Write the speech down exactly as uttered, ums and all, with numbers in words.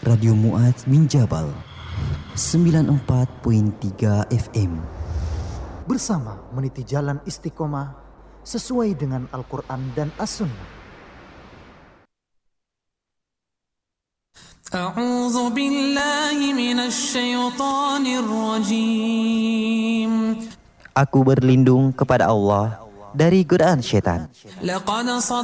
Radio Mu'adz bin Jabal sembilan puluh empat koma tiga F M. Bersama meniti jalan istiqomah sesuai dengan Al-Quran dan As-Sunnah. A'udzu billahi minasy syaithanir rajim. Aku berlindung kepada Allah dari godaan syaitan. Laqad